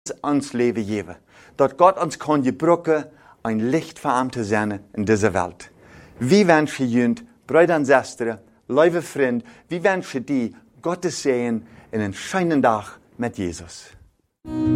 ons leven geben. Dat Gott uns kann gebruiken, ein Licht für ihm zu sein in dieser Welt. Wie wünschen jünd, Brüder und Schwestern, liebe Freunde, wie wünschen die Gottes Segen in einen schönen Tag mit Jesus.